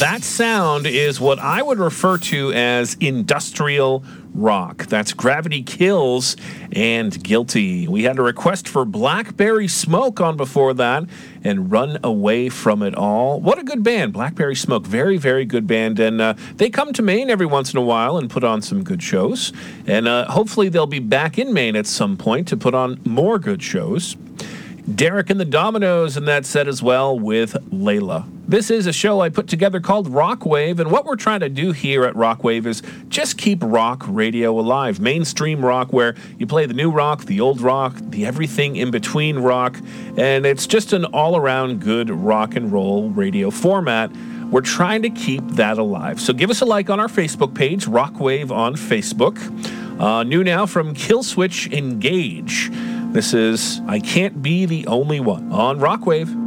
That sound is what I would refer to as industrial rock. That's Gravity Kills and Guilty. We had a request for Blackberry Smoke on before that, and Run Away From It All. What a good band, Blackberry Smoke. Very, very good band. And they come to Maine every once in a while and put on some good shows. And hopefully they'll be back in Maine at some point to put on more good shows. Derek and the Dominoes in that set as well with Layla. This is a show I put together called Rockwave, and what we're trying to do here at Rockwave is just keep rock radio alive. Mainstream rock, where you play the new rock, the old rock, the everything in between rock, and it's just an all-around good rock and roll radio format. We're trying to keep that alive. So give us a like on our Facebook page, Rockwave on Facebook. New now from Killswitch Engage. This is I Can't Be the Only One on Rockwave.